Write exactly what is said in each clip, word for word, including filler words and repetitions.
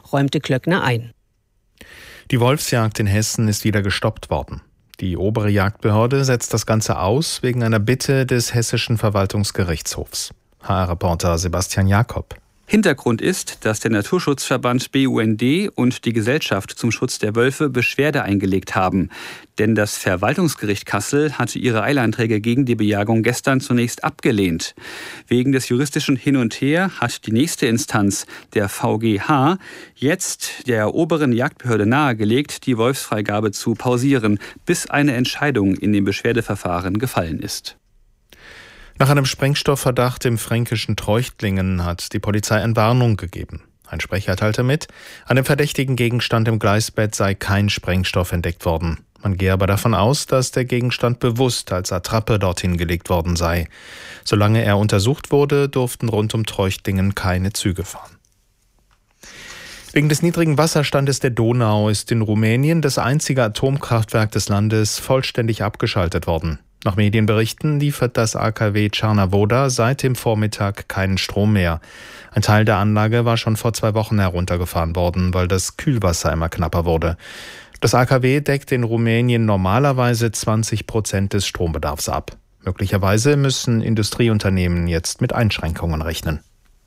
räumte Klöckner ein. Die Wolfsjagd in Hessen ist wieder gestoppt worden. Die obere Jagdbehörde setzt das Ganze aus wegen einer Bitte des Hessischen Verwaltungsgerichtshofs. H R-Reporter Sebastian Jakob. Hintergrund ist, dass der Naturschutzverband B U N D und die Gesellschaft zum Schutz der Wölfe Beschwerde eingelegt haben. Denn das Verwaltungsgericht Kassel hatte ihre Eilanträge gegen die Bejagung gestern zunächst abgelehnt. Wegen des juristischen Hin und Her hat die nächste Instanz, der V G H, jetzt der oberen Jagdbehörde nahegelegt, die Wolfsfreigabe zu pausieren, bis eine Entscheidung in dem Beschwerdeverfahren gefallen ist. Nach einem Sprengstoffverdacht im fränkischen Treuchtlingen hat die Polizei Entwarnung gegeben. Ein Sprecher teilte mit, an dem verdächtigen Gegenstand im Gleisbett sei kein Sprengstoff entdeckt worden. Man gehe aber davon aus, dass der Gegenstand bewusst als Attrappe dorthin gelegt worden sei. Solange er untersucht wurde, durften rund um Treuchtlingen keine Züge fahren. Wegen des niedrigen Wasserstandes der Donau ist in Rumänien das einzige Atomkraftwerk des Landes vollständig abgeschaltet worden. Nach Medienberichten liefert das A K W Czarna seit dem Vormittag keinen Strom mehr. Ein Teil der Anlage war schon vor zwei Wochen heruntergefahren worden, weil das Kühlwasser immer knapper wurde. Das A K W deckt in Rumänien normalerweise zwanzig Prozent des Strombedarfs ab. Möglicherweise müssen Industrieunternehmen jetzt mit Einschränkungen rechnen.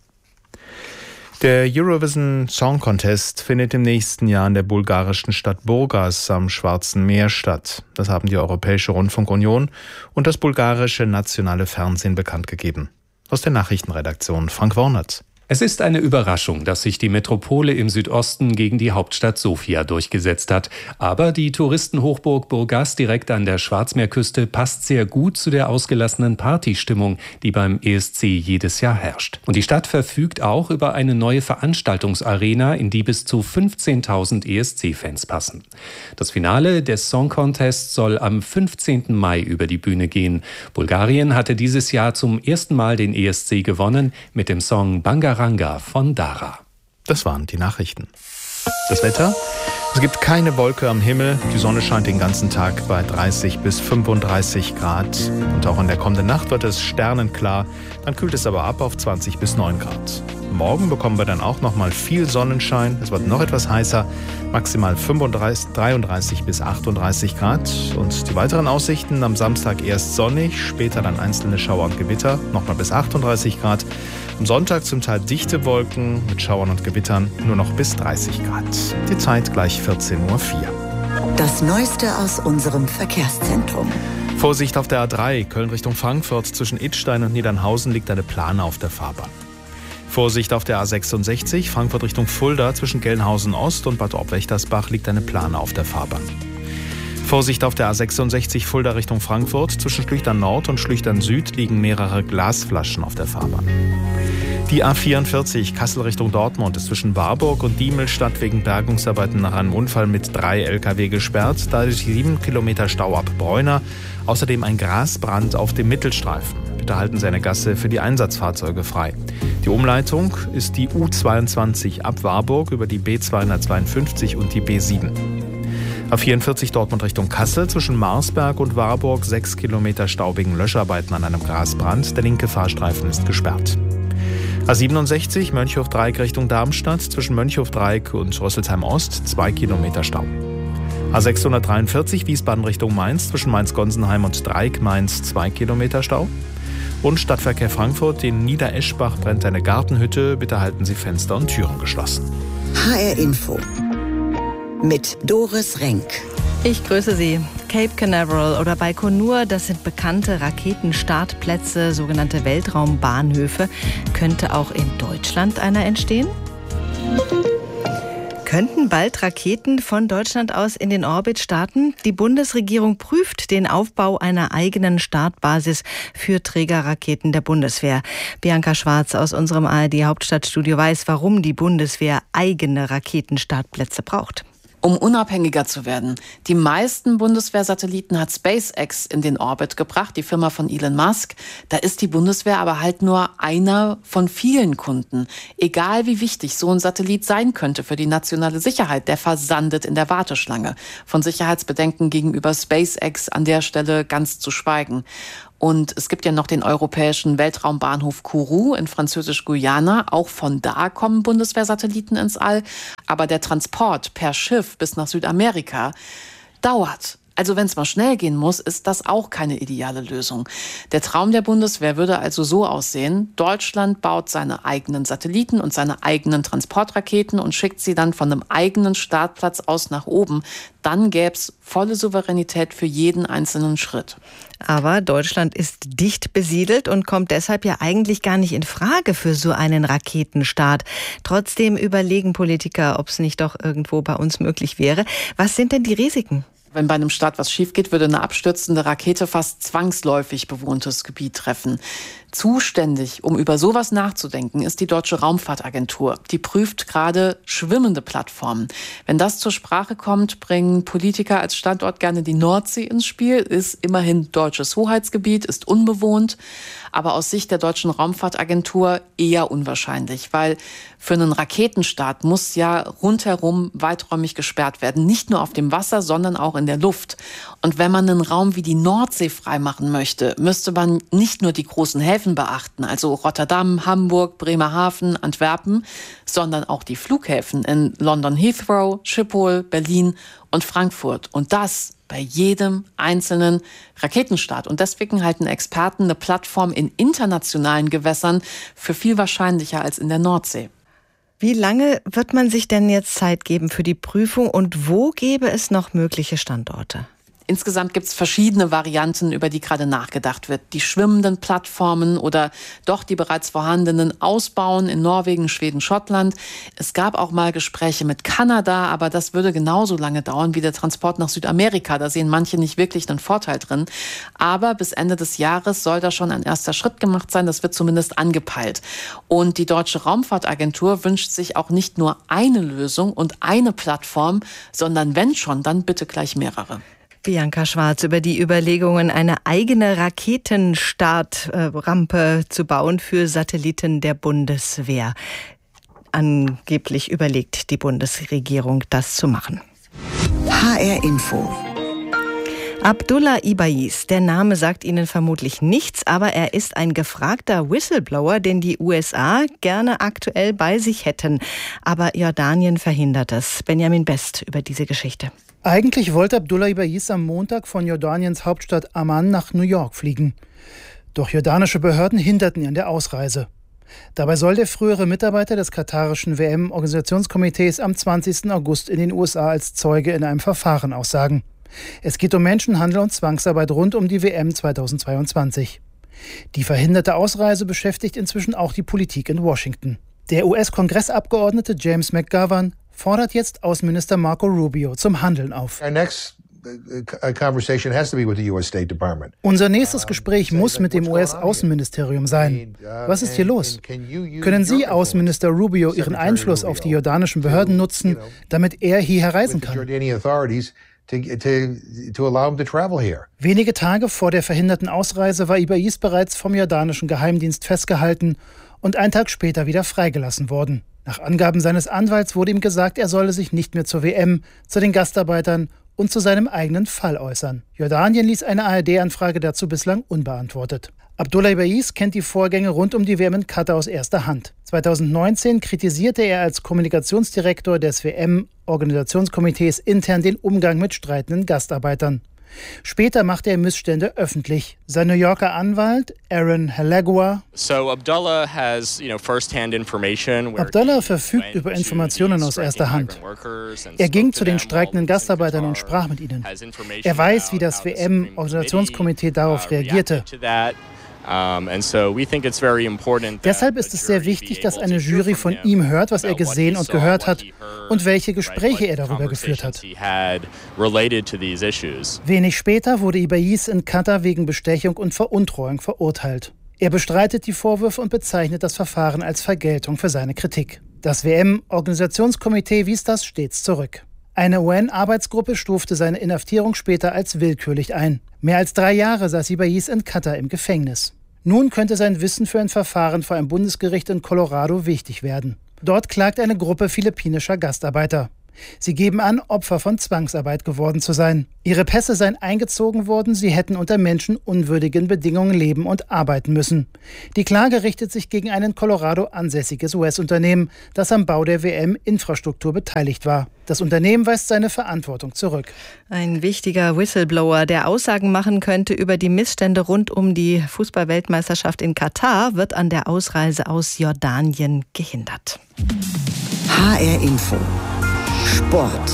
Der Eurovision Song Contest findet im nächsten Jahr in der bulgarischen Stadt Burgas am Schwarzen Meer statt. Das haben die Europäische Rundfunkunion und das bulgarische nationale Fernsehen bekannt gegeben. Aus der Nachrichtenredaktion Frank Wornert. Es ist eine Überraschung, dass sich die Metropole im Südosten gegen die Hauptstadt Sofia durchgesetzt hat. Aber die Touristenhochburg Burgas direkt an der Schwarzmeerküste passt sehr gut zu der ausgelassenen Partystimmung, die beim E S C jedes Jahr herrscht. Und die Stadt verfügt auch über eine neue Veranstaltungsarena, in die bis zu fünfzehntausend E S C-Fans passen. Das Finale des Song Contests soll am fünfzehnten Mai über die Bühne gehen. Bulgarien hatte dieses Jahr zum ersten Mal den E S C gewonnen mit dem Song Bangaranga von Dara. Das waren die Nachrichten. Das Wetter? Es gibt keine Wolke am Himmel. Die Sonne scheint den ganzen Tag bei dreißig bis fünfunddreißig Grad. Und auch in der kommenden Nacht wird es sternenklar. Dann kühlt es aber ab auf zwanzig bis neun Grad. Morgen bekommen wir dann auch noch mal viel Sonnenschein. Es wird noch etwas heißer, maximal fünfunddreißig, dreiunddreißig bis achtunddreißig Grad. Und die weiteren Aussichten: am Samstag erst sonnig, später dann einzelne Schauer und Gewitter, nochmal bis achtunddreißig Grad. Am Sonntag zum Teil dichte Wolken mit Schauern und Gewittern, nur noch bis dreißig Grad. Die Zeit gleich vierzehn Uhr vier. Das Neueste aus unserem Verkehrszentrum. Vorsicht auf der A drei, Köln Richtung Frankfurt. Zwischen Idstein und Niedernhausen liegt eine Plane auf der Fahrbahn. Vorsicht auf der A sechsundsechzig, Frankfurt Richtung Fulda. Zwischen Gelnhausen Ost und Bad Orb-Wächtersbach liegt eine Plane auf der Fahrbahn. Vorsicht auf der A sechsundsechzig, Fulda Richtung Frankfurt. Zwischen Schlüchtern Nord und Schlüchtern Süd liegen mehrere Glasflaschen auf der Fahrbahn. Die A vierundvierzig, Kassel Richtung Dortmund, ist zwischen Warburg und Diemelstadt wegen Bergungsarbeiten nach einem Unfall mit drei L K W gesperrt. Dadurch sieben Kilometer Stau ab Bräuner. Außerdem ein Grasbrand auf dem Mittelstreifen. Bitte halten Sie eine Gasse für die Einsatzfahrzeuge frei. Die Umleitung ist die U zweiundzwanzig ab Warburg über die B zweihundertzweiundfünfzig und die B sieben. A vierundvierzig Dortmund Richtung Kassel, zwischen Marsberg und Warburg sechs Kilometer Stau wegen Löscharbeiten an einem Grasbrand. Der linke Fahrstreifen ist gesperrt. A siebenundsechzig Mönchhof-Dreieck Richtung Darmstadt, zwischen Mönchhof-Dreieck und Rüsselsheim-Ost zwei Kilometer Stau. A sechshundertdreiundvierzig Wiesbaden Richtung Mainz, zwischen Mainz-Gonsenheim und Dreieck-Mainz zwei Kilometer Stau. Und Stadtverkehr Frankfurt, in Niedereschbach brennt eine Gartenhütte. Bitte halten Sie Fenster und Türen geschlossen. H R Info mit Doris Renk. Ich grüße Sie. Cape Canaveral oder Baikonur, das sind bekannte Raketenstartplätze, sogenannte Weltraumbahnhöfe. Könnte auch in Deutschland einer entstehen? Könnten bald Raketen von Deutschland aus in den Orbit starten? Die Bundesregierung prüft den Aufbau einer eigenen Startbasis für Trägerraketen der Bundeswehr. Bianca Schwarz aus unserem A R D-Hauptstadtstudio weiß, warum die Bundeswehr eigene Raketenstartplätze braucht. Um unabhängiger zu werden. Die meisten Bundeswehrsatelliten hat SpaceX in den Orbit gebracht, die Firma von Elon Musk. Da ist die Bundeswehr aber halt nur einer von vielen Kunden. Egal wie wichtig so ein Satellit sein könnte für die nationale Sicherheit, der versandet in der Warteschlange. Von Sicherheitsbedenken gegenüber SpaceX an der Stelle ganz zu schweigen. Und es gibt ja noch den europäischen Weltraumbahnhof Kourou in Französisch-Guyana. Auch von da kommen Bundeswehrsatelliten ins All. Aber der Transport per Schiff bis nach Südamerika dauert. Also wenn es mal schnell gehen muss, ist das auch keine ideale Lösung. Der Traum der Bundeswehr würde also so aussehen: Deutschland baut seine eigenen Satelliten und seine eigenen Transportraketen und schickt sie dann von einem eigenen Startplatz aus nach oben. Dann gäbe es volle Souveränität für jeden einzelnen Schritt. Aber Deutschland ist dicht besiedelt und kommt deshalb ja eigentlich gar nicht in Frage für so einen Raketenstart. Trotzdem überlegen Politiker, ob es nicht doch irgendwo bei uns möglich wäre. Was sind denn die Risiken? Wenn bei einem Start was schief geht, würde eine abstürzende Rakete fast zwangsläufig bewohntes Gebiet treffen. Zuständig, um über sowas nachzudenken, ist die Deutsche Raumfahrtagentur. Die prüft gerade schwimmende Plattformen. Wenn das zur Sprache kommt, bringen Politiker als Standort gerne die Nordsee ins Spiel. Ist immerhin deutsches Hoheitsgebiet, ist unbewohnt. Aber aus Sicht der Deutschen Raumfahrtagentur eher unwahrscheinlich, weil für einen Raketenstart muss ja rundherum weiträumig gesperrt werden. Nicht nur auf dem Wasser, sondern auch in der Luft. Und wenn man einen Raum wie die Nordsee freimachen möchte, müsste man nicht nur die großen Häfen beachten, also Rotterdam, Hamburg, Bremerhaven, Antwerpen, sondern auch die Flughäfen in London Heathrow, Schiphol, Berlin und Frankfurt. Und das bei jedem einzelnen Raketenstart. Und deswegen halten Experten eine Plattform in internationalen Gewässern für viel wahrscheinlicher als in der Nordsee. Wie lange wird man sich denn jetzt Zeit geben für die Prüfung und wo gäbe es noch mögliche Standorte? Insgesamt gibt es verschiedene Varianten, über die gerade nachgedacht wird. Die schwimmenden Plattformen oder doch die bereits vorhandenen ausbauen in Norwegen, Schweden, Schottland. Es gab auch mal Gespräche mit Kanada, aber das würde genauso lange dauern wie der Transport nach Südamerika. Da sehen manche nicht wirklich einen Vorteil drin. Aber bis Ende des Jahres soll da schon ein erster Schritt gemacht sein. Das wird zumindest angepeilt. Und die Deutsche Raumfahrtagentur wünscht sich auch nicht nur eine Lösung und eine Plattform, sondern wenn schon, dann bitte gleich mehrere. Bianca Schwarz über die Überlegungen, eine eigene Raketenstartrampe zu bauen für Satelliten der Bundeswehr. Angeblich überlegt die Bundesregierung, das zu machen. H R Info. Abdullah Ibais, der Name sagt Ihnen vermutlich nichts, aber er ist ein gefragter Whistleblower, den die U S A gerne aktuell bei sich hätten. Aber Jordanien verhindert es. Benjamin Best über diese Geschichte. Eigentlich wollte Abdullah Ibais am Montag von Jordaniens Hauptstadt Amman nach New York fliegen. Doch jordanische Behörden hinderten ihn an der Ausreise. Dabei soll der frühere Mitarbeiter des katarischen W M-Organisationskomitees am zwanzigsten August in den U S A als Zeuge in einem Verfahren aussagen. Es geht um Menschenhandel und Zwangsarbeit rund um die W M zweitausendzweiundzwanzig. Die verhinderte Ausreise beschäftigt inzwischen auch die Politik in Washington. Der U S-Kongressabgeordnete James McGovern fordert jetzt Außenminister Marco Rubio zum Handeln auf. Unser nächstes Gespräch muss mit dem U S-Außenministerium sein. Was ist hier los? Können Sie, Außenminister Rubio, Ihren Einfluss auf die jordanischen Behörden nutzen, damit er hierher reisen kann? Wenige Tage vor der verhinderten Ausreise war Ibais bereits vom jordanischen Geheimdienst festgehalten und einen Tag später wieder freigelassen worden. Nach Angaben seines Anwalts wurde ihm gesagt, er solle sich nicht mehr zur W M, zu den Gastarbeitern und zu seinem eigenen Fall äußern. Jordanien ließ eine A R D-Anfrage dazu bislang unbeantwortet. Abdullah Ibais kennt die Vorgänge rund um die W M in Katar aus erster Hand. zweitausendneunzehn kritisierte er als Kommunikationsdirektor des W M-Organisationskomitees intern den Umgang mit streitenden Gastarbeitern. Später machte er Missstände öffentlich. Sein New Yorker Anwalt Aaron Halagua. So Abdullah has, you know, first-hand information. Abdullah verfügt über Informationen aus erster Hand. Er ging zu den streikenden Gastarbeitern und sprach mit ihnen. Er weiß, wie das W M-Organisationskomitee darauf reagierte. Deshalb ist es sehr wichtig, dass eine Jury von ihm hört, was er gesehen und gehört hat und welche Gespräche er darüber geführt hat. Wenig später wurde Ibais in Katar wegen Bestechung und Veruntreuung verurteilt. Er bestreitet die Vorwürfe und bezeichnet das Verfahren als Vergeltung für seine Kritik. Das W M-Organisationskomitee wies das stets zurück. Eine U N-Arbeitsgruppe stufte seine Inhaftierung später als willkürlich ein. Mehr als drei Jahre saß Ibais in Katar im Gefängnis. Nun könnte sein Wissen für ein Verfahren vor einem Bundesgericht in Colorado wichtig werden. Dort klagt eine Gruppe philippinischer Gastarbeiter. Sie geben an, Opfer von Zwangsarbeit geworden zu sein. Ihre Pässe seien eingezogen worden, sie hätten unter menschenunwürdigen Bedingungen leben und arbeiten müssen. Die Klage richtet sich gegen ein in Colorado ansässiges U S-Unternehmen, das am Bau der W M-Infrastruktur beteiligt war. Das Unternehmen weist seine Verantwortung zurück. Ein wichtiger Whistleblower, der Aussagen machen könnte über die Missstände rund um die Fußball-Weltmeisterschaft in Katar, wird an der Ausreise aus Jordanien gehindert. H R Info. Sport.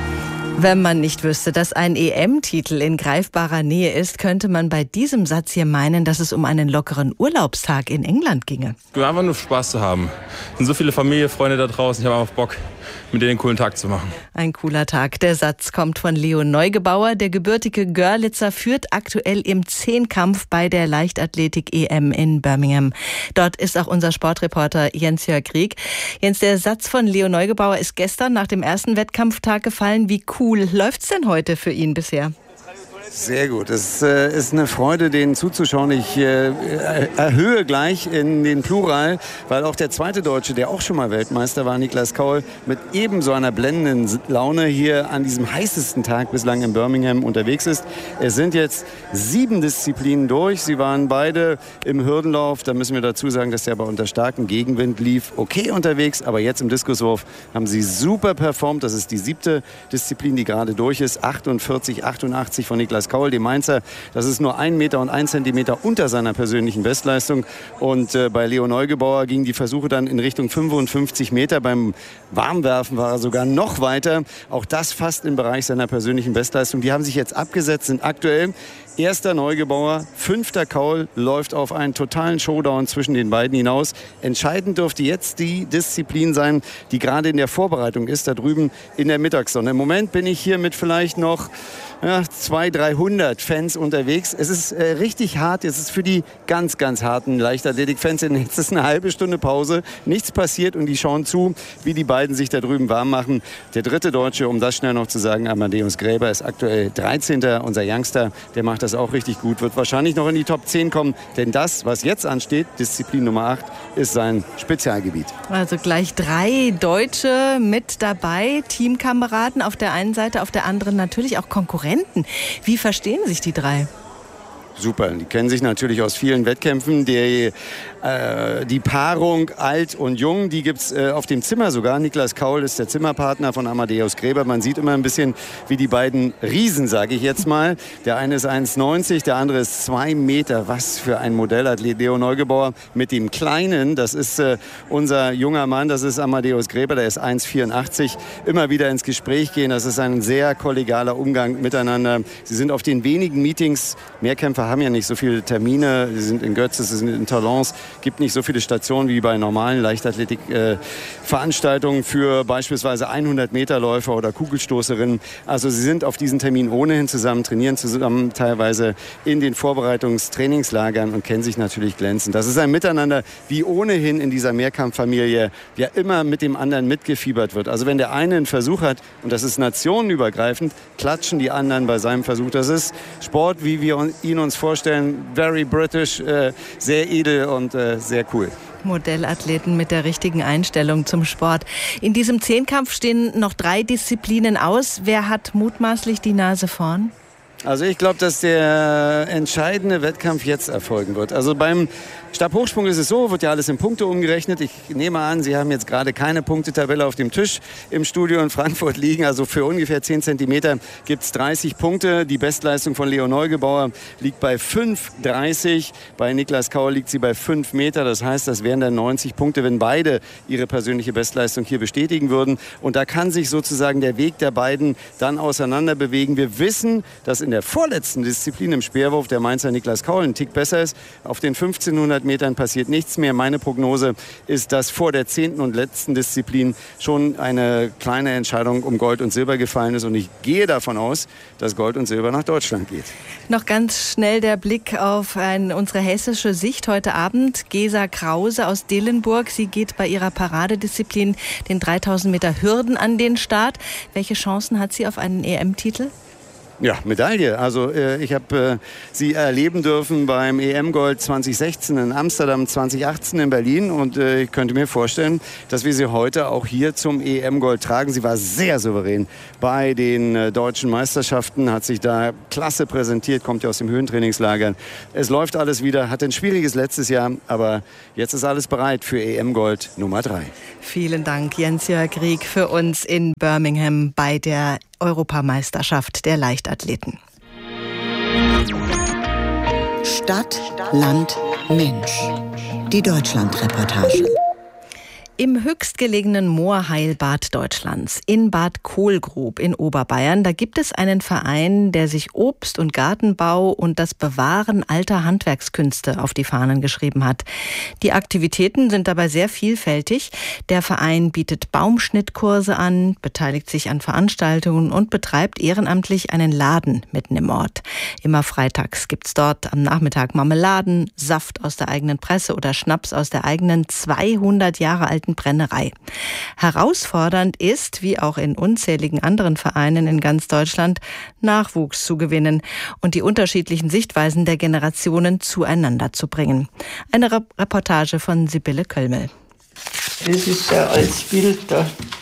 Wenn man nicht wüsste, dass ein E M-Titel in greifbarer Nähe ist, könnte man bei diesem Satz hier meinen, dass es um einen lockeren Urlaubstag in England ginge. Einfach nur Spaß zu haben. Es sind so viele Familie, Freunde da draußen. Ich habe einfach Bock, mit denen einen coolen Tag zu machen. Ein cooler Tag. Der Satz kommt von Leo Neugebauer. Der gebürtige Görlitzer führt aktuell im Zehnkampf bei der Leichtathletik-E M in Birmingham. Dort ist auch unser Sportreporter Jens-Jörg Rieck. Jens, der Satz von Leo Neugebauer ist gestern nach dem ersten Wettkampftag gefallen. Wie cool läuft's denn heute für ihn bisher? Sehr gut. Es äh, ist eine Freude, denen zuzuschauen. Ich äh, erhöhe gleich in den Plural, weil auch der zweite Deutsche, der auch schon mal Weltmeister war, Niklas Kaul, mit ebenso einer blendenden Laune hier an diesem heißesten Tag bislang in Birmingham unterwegs ist. Es sind jetzt sieben Disziplinen durch. Sie waren beide im Hürdenlauf. Da müssen wir dazu sagen, dass der aber unter starkem Gegenwind lief. Okay unterwegs, aber jetzt im Diskuswurf haben sie super performt. Das ist die siebte Disziplin, die gerade durch ist. achtundvierzig achtundachtzig von Niklas Kaul, dem Mainzer. Das ist nur ein Meter und ein Zentimeter unter seiner persönlichen Bestleistung. Und äh, bei Leo Neugebauer gingen die Versuche dann in Richtung fünfundfünfzig Meter. Beim Warmwerfen war er sogar noch weiter. Auch das fast im Bereich seiner persönlichen Bestleistung. Die haben sich jetzt abgesetzt, sind aktuell erster Neugebauer, fünfter Kaul, läuft auf einen totalen Showdown zwischen den beiden hinaus. Entscheidend dürfte jetzt die Disziplin sein, die gerade in der Vorbereitung ist, da drüben in der Mittagssonne. Im Moment bin ich hier mit vielleicht noch ja, zweihundert, dreihundert Fans unterwegs. Es ist äh, richtig hart. Es ist für die ganz, ganz harten Leichtathletik-Fans. Jetzt ist eine halbe Stunde Pause. Nichts passiert und die schauen zu, wie die beiden sich da drüben warm machen. Der dritte Deutsche, um das schnell noch zu sagen, Amadeus Gräber, ist aktuell dreizehnter Unser Youngster, der macht das auch richtig gut. Wird wahrscheinlich noch in die Top zehn kommen. Denn das, was jetzt ansteht, Disziplin Nummer acht, ist sein Spezialgebiet. Also gleich drei Deutsche mit dabei. Teamkameraden auf der einen Seite, auf der anderen natürlich auch Konkurrenten. Wie verstehen sich die drei? Super, die kennen sich natürlich aus vielen Wettkämpfen. Die, äh, die Paarung alt und jung, die gibt's äh, auf dem Zimmer sogar. Niklas Kaul ist der Zimmerpartner von Amadeus Gräber. Man sieht immer ein bisschen, wie die beiden Riesen, sage ich jetzt mal. Der eine ist eins neunzig, der andere ist zwei Meter. Was für ein Modellathlet, Leo Neugebauer. Mit dem Kleinen, das ist äh, unser junger Mann, das ist Amadeus Gräber, der ist eins vierundachtzig. Immer wieder ins Gespräch gehen, das ist ein sehr kollegialer Umgang miteinander. Sie sind auf den wenigen Meetings, Mehrkämpfer haben ja nicht so viele Termine, sie sind in Götze, sie sind in Talence, gibt nicht so viele Stationen wie bei normalen Leichtathletik-Veranstaltungen äh, für beispielsweise hundert Meter Läufer oder Kugelstoßerinnen. Also sie sind auf diesen Termin ohnehin zusammen, trainieren zusammen teilweise in den Vorbereitungstrainingslagern und kennen sich natürlich glänzend. Das ist ein Miteinander, wie ohnehin in dieser Mehrkampffamilie ja immer mit dem anderen mitgefiebert wird. Also wenn der eine einen Versuch hat, und das ist nationenübergreifend, klatschen die anderen bei seinem Versuch. Das ist Sport, wie wir ihn uns vorstellen, very British, äh, sehr edel und äh, sehr cool. Modellathleten mit der richtigen Einstellung zum Sport. In diesem Zehnkampf stehen noch drei Disziplinen aus. Wer hat mutmaßlich die Nase vorn? Also ich glaube, dass der entscheidende Wettkampf jetzt erfolgen wird. Also beim Stabhochsprung ist es so, wird ja alles in Punkte umgerechnet. Ich nehme an, Sie haben jetzt gerade keine Punktetabelle auf dem Tisch im Studio in Frankfurt liegen. Also für ungefähr zehn Zentimeter gibt es dreißig Punkte. Die Bestleistung von Leo Neugebauer liegt bei fünf dreißig. Bei Niklas Kaul liegt sie bei fünf Meter. Das heißt, das wären dann neunzig Punkte, wenn beide ihre persönliche Bestleistung hier bestätigen würden. Und da kann sich sozusagen der Weg der beiden dann auseinander bewegen. Wir wissen, dass in der vorletzten Disziplin im Speerwurf der Mainzer Niklas Kaul ein Tick besser ist. Auf den fünfzehnhundert Metern passiert nichts mehr. Meine Prognose ist, dass vor der zehnten und letzten Disziplin schon eine kleine Entscheidung um Gold und Silber gefallen ist. Und ich gehe davon aus, dass Gold und Silber nach Deutschland geht. Noch ganz schnell der Blick auf ein, unsere hessische Sicht heute Abend. Gesa Krause aus Dillenburg. Sie geht bei ihrer Paradedisziplin, den dreitausend Meter Hürden, an den Start. Welche Chancen hat sie auf einen E M-Titel? Ja, Medaille. Also äh, ich habe äh, sie erleben dürfen beim E M-Gold zwanzig sechzehn in Amsterdam, zwanzig achtzehn in Berlin und äh, ich könnte mir vorstellen, dass wir sie heute auch hier zum E M-Gold tragen. Sie war sehr souverän bei den äh, deutschen Meisterschaften, hat sich da klasse präsentiert, kommt ja aus dem Höhentrainingslager. Es läuft alles wieder, hatte ein schwieriges letztes Jahr, aber jetzt ist alles bereit für E M-Gold Nummer drei. Vielen Dank, Jens-Jörg Rieck, für uns in Birmingham bei der Europameisterschaft der Leichtathleten. Stadt, Land, Mensch. Die Deutschlandreportage. Im höchstgelegenen Moorheilbad Deutschlands, in Bad Kohlgrub in Oberbayern, da gibt es einen Verein, der sich Obst- und Gartenbau und das Bewahren alter Handwerkskünste auf die Fahnen geschrieben hat. Die Aktivitäten sind dabei sehr vielfältig. Der Verein bietet Baumschnittkurse an, beteiligt sich an Veranstaltungen und betreibt ehrenamtlich einen Laden mitten im Ort. Immer freitags gibt's dort am Nachmittag Marmeladen, Saft aus der eigenen Presse oder Schnaps aus der eigenen zweihundert Jahre alten Brennerei. Herausfordernd ist, wie auch in unzähligen anderen Vereinen in ganz Deutschland, Nachwuchs zu gewinnen und die unterschiedlichen Sichtweisen der Generationen zueinander zu bringen. Eine Reportage von Sibylle Köllmel. Das ist ein altes Bild da.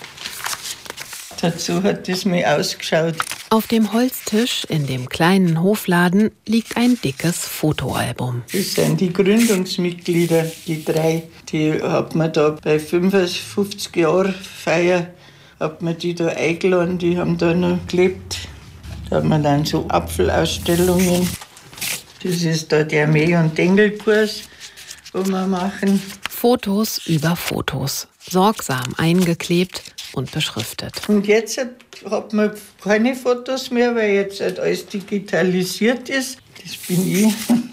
Dazu hat das mal ausgeschaut. Auf dem Holztisch in dem kleinen Hofladen liegt ein dickes Fotoalbum. Das sind die Gründungsmitglieder, die drei. Die hat man da bei fünfundfünfzig Jahren Feier, hat man die da eingeladen, die haben da noch gelebt. Da hat man dann so Apfelausstellungen. Das ist da der Mäh- und Dengelkurs, wo wir machen. Fotos über Fotos, sorgsam eingeklebt und beschriftet. Und jetzt hat man keine Fotos mehr, weil jetzt halt alles digitalisiert ist. Das bin ich,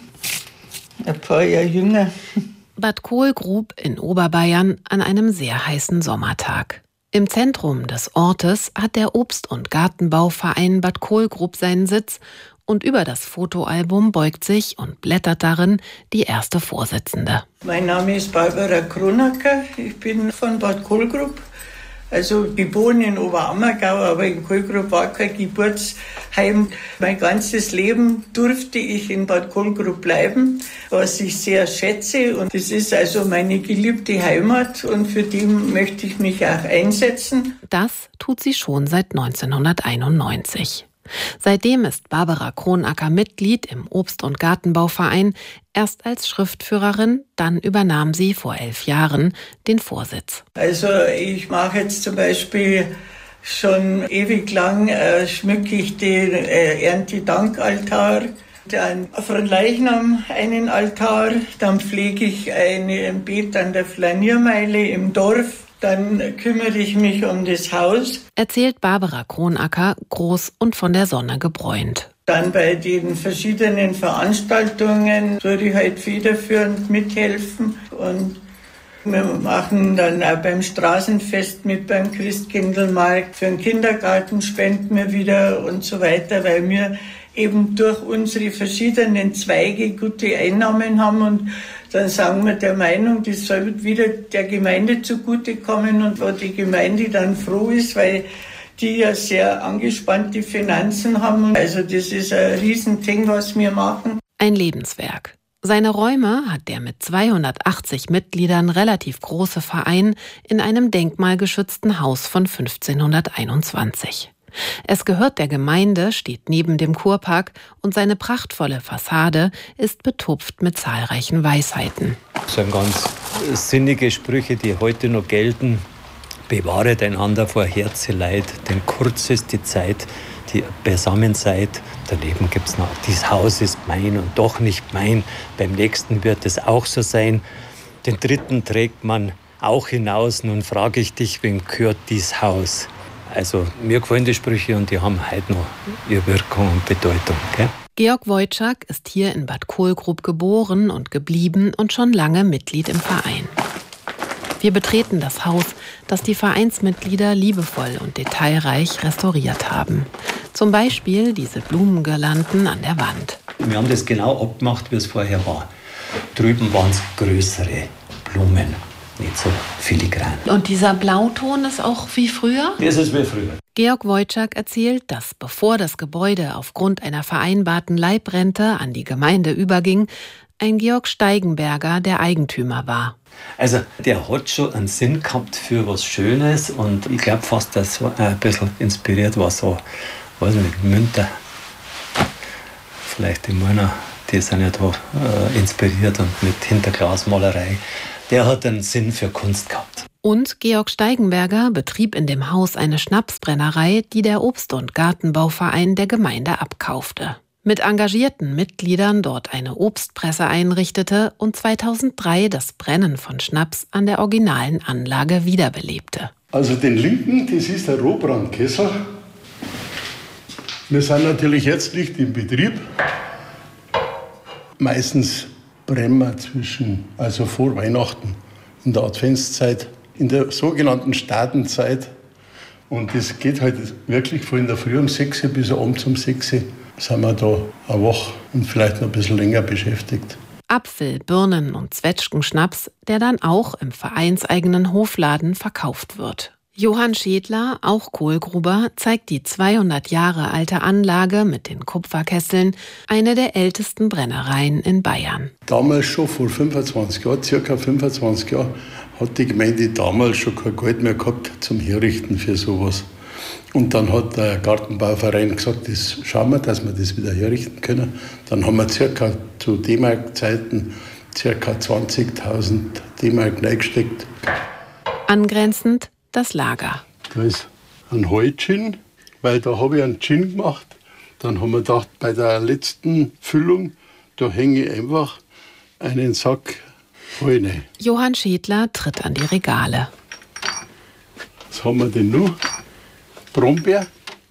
ein paar Jahre jünger. Bad Kohlgrub in Oberbayern an einem sehr heißen Sommertag. Im Zentrum des Ortes hat der Obst- und Gartenbauverein Bad Kohlgrub seinen Sitz und über das Fotoalbum beugt sich und blättert darin die erste Vorsitzende. Mein Name ist Barbara Kronacker, ich bin von Bad Kohlgrub. Also geboren in Oberammergau, aber in Kohlgrub war kein Geburtsheim. Mein ganzes Leben durfte ich in Bad Kohlgrub bleiben, was ich sehr schätze. Und das ist also meine geliebte Heimat und für die möchte ich mich auch einsetzen. Das tut sie schon seit neunzehnhunderteinundneunzig. Seitdem ist Barbara Kronacker Mitglied im Obst- und Gartenbauverein, erst als Schriftführerin, dann übernahm sie vor elf Jahren den Vorsitz. Also ich mache jetzt zum Beispiel schon ewig lang, äh, schmücke ich den äh, Erntedankaltar, dann von Leichnam einen Altar, dann pflege ich eine, ein Beet an der Flaniermeile im Dorf. Dann kümmere ich mich um das Haus. Erzählt Barbara Kronacker, groß und von der Sonne gebräunt. Dann bei den verschiedenen Veranstaltungen würde ich halt federführend mithelfen. Und wir machen dann auch beim Straßenfest mit, beim Christkindlmarkt. Für den Kindergarten spenden wir wieder und so weiter, weil wir eben durch unsere verschiedenen Zweige gute Einnahmen haben und dann sagen wir der Meinung, das soll wieder der Gemeinde zugutekommen und wo die Gemeinde dann froh ist, weil die ja sehr angespannte Finanzen haben. Also das ist ein Riesending, was wir machen. Ein Lebenswerk. Seine Räume hat der mit zweihundertachtzig Mitgliedern relativ große Verein in einem denkmalgeschützten Haus von fünfzehnhunderteinundzwanzig. Es gehört der Gemeinde, steht neben dem Kurpark und seine prachtvolle Fassade ist betupft mit zahlreichen Weisheiten. Das sind ganz sinnige Sprüche, die heute noch gelten. Bewahret einander vor Herzeleid, denn kurz ist die Zeit, die ihr beisammen seid. Daneben gibt es noch, dieses Haus ist mein und doch nicht mein. Beim nächsten wird es auch so sein. Den dritten trägt man auch hinaus. Nun frage ich dich, wem gehört dieses Haus? Also mir gefallen die Sprüche und die haben heute noch ihre Wirkung und Bedeutung. Gell? Georg Wojczak ist hier in Bad Kohlgrub geboren und geblieben und schon lange Mitglied im Verein. Wir betreten das Haus, das die Vereinsmitglieder liebevoll und detailreich restauriert haben. Zum Beispiel diese Blumengirlanden an der Wand. Wir haben das genau abgemacht, wie es vorher war. Drüben waren es größere Blumen. nicht so filigran. Und dieser Blauton ist auch wie früher? Das ist wie früher. Georg Wojczak erzählt, dass bevor das Gebäude aufgrund einer vereinbarten Leibrente an die Gemeinde überging, ein Georg Steigenberger der Eigentümer war. Also der hat schon einen Sinn gehabt für was Schönes und ich glaube fast, dass er ein bisschen inspiriert war, so, weiß nicht, Münter. Vielleicht die Männer, die sind ja da äh, inspiriert und mit Hinterglasmalerei. Der hat einen Sinn für Kunst gehabt. Und Georg Steigenberger betrieb in dem Haus eine Schnapsbrennerei, die der Obst- und Gartenbauverein der Gemeinde abkaufte. Mit engagierten Mitgliedern dort eine Obstpresse einrichtete und zweitausenddrei das Brennen von Schnaps an der originalen Anlage wiederbelebte. Also den linken, das ist der Rohbrandkessel. Wir sind natürlich jetzt nicht im Betrieb. Meistens brennen wir zwischen, also vor Weihnachten, in der Adventszeit, in der sogenannten Stadenzeit. Und das geht halt wirklich von in der Früh um sechs Uhr bis abends um sechs Uhr. Sind wir da eine Woche und vielleicht noch ein bisschen länger beschäftigt. Apfel-, Birnen- und Zwetschgenschnaps, der dann auch im vereinseigenen Hofladen verkauft wird. Johann Schädler, auch Kohlgruber, zeigt die zweihundert Jahre alte Anlage mit den Kupferkesseln, eine der ältesten Brennereien in Bayern. Damals schon, vor fünfundzwanzig Jahren, circa fünfundzwanzig Jahren, hat die Gemeinde damals schon kein Geld mehr gehabt zum Herrichten für sowas. Und dann hat der Gartenbauverein gesagt, das schauen wir, dass wir das wieder herrichten können. Dann haben wir circa zu D-Mark-Zeiten circa zwanzigtausend D-Mark reingesteckt. Angrenzend das Lager. Da ist ein Heu-Gin, weil da habe ich einen Gin gemacht. Dann haben wir gedacht, bei der letzten Füllung, da hänge ich einfach einen Sack Heu rein. Johann Schädler tritt an die Regale. Was haben wir denn noch? Brombeer.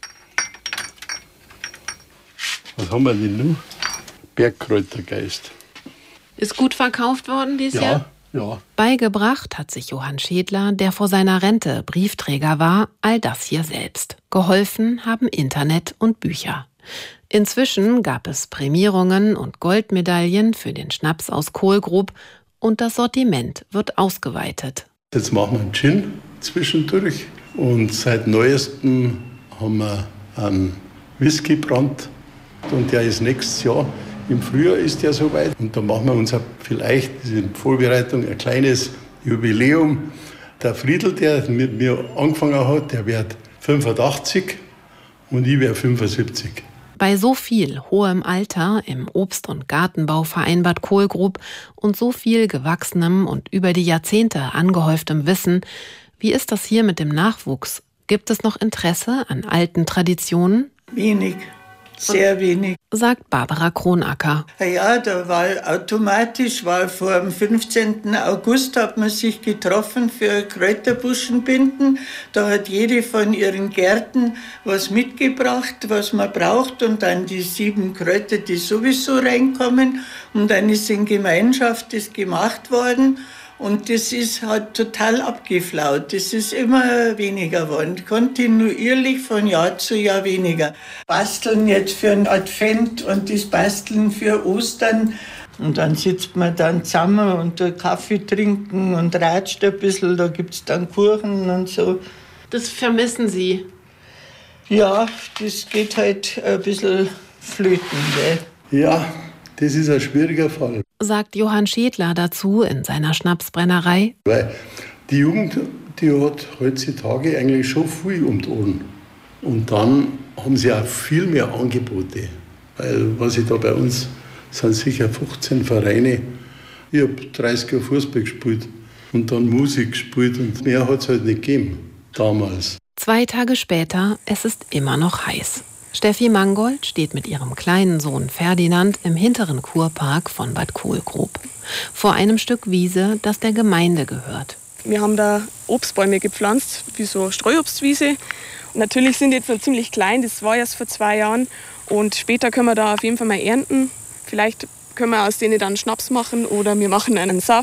Was haben wir denn noch? Bergkräutergeist. Ist gut verkauft worden dieses ja, Jahr? Ja. Beigebracht hat sich Johann Schädler, der vor seiner Rente Briefträger war, all das hier selbst. Geholfen haben Internet und Bücher. Inzwischen gab es Prämierungen und Goldmedaillen für den Schnaps aus Kohlgrub und das Sortiment wird ausgeweitet. Jetzt machen wir einen Gin zwischendurch. Und seit Neuestem haben wir einen Whisky-Brand und der ist nächstes Jahr. Im Frühjahr ist der soweit und da machen wir uns vielleicht in Vorbereitung ein kleines Jubiläum. Der Friedl, der mit mir angefangen hat, der wird fünfundachtzig und ich werde fünfundsiebzig. Bei so viel hohem Alter im Obst- und Gartenbauverein Bad Kohlgrub und so viel gewachsenem und über die Jahrzehnte angehäuftem Wissen, wie ist das hier mit dem Nachwuchs? Gibt es noch Interesse an alten Traditionen? Wenig, sehr wenig. Sagt Barbara Kronacker. Ja, da war automatisch, war vor dem fünfzehnten August hat man sich getroffen für Kräuterbuschenbinden. Da hat jede von ihren Gärten was mitgebracht, was man braucht und dann die sieben Kräuter, die sowieso reinkommen. Und dann ist in Gemeinschaft das gemacht worden. Und das ist halt total abgeflaut. Das ist immer weniger geworden. Kontinuierlich von Jahr zu Jahr weniger. Basteln jetzt für den Advent und das Basteln für Ostern. Und dann sitzt man dann zusammen und Kaffee trinken und ratscht ein bisschen. Da gibt es dann Kuchen und so. Das vermissen Sie? Ja, das geht halt ein bisschen flöten. Gell? Ja, das ist ein schwieriger Fall. Sagt Johann Schädler dazu in seiner Schnapsbrennerei. Weil die Jugend, die hat heutzutage eigentlich schon viel um die Ohren. Und dann haben sie auch viel mehr Angebote. Weil was ich da bei uns, sind sicher fünfzehn Vereine. Ich habe dreißig Jahre Fußball gespielt und dann Musik gespielt und mehr hat es halt nicht gegeben damals. Zwei Tage später, es ist immer noch heiß. Steffi Mangold steht mit ihrem kleinen Sohn Ferdinand im hinteren Kurpark von Bad Kohlgrub. Vor einem Stück Wiese, das der Gemeinde gehört. Wir haben da Obstbäume gepflanzt, wie so Streuobstwiese. Und natürlich sind die jetzt noch ziemlich klein, das war erst vor zwei Jahren. Und später können wir da auf jeden Fall mal ernten. Vielleicht können wir aus denen dann Schnaps machen oder wir machen einen Saft.